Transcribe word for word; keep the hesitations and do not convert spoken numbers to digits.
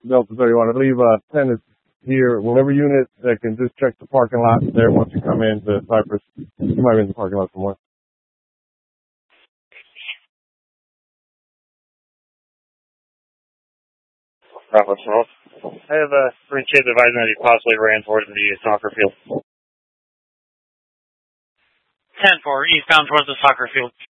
Delta thirty-one. I believe uh, ten is here. Whatever unit that can just check the parking lot there once you come into Cypress. You might be in the parking lot somewhere. Bravo twelve. I have a three kids advising that he possibly ran towards the soccer field. ten four, eastbound towards the soccer field.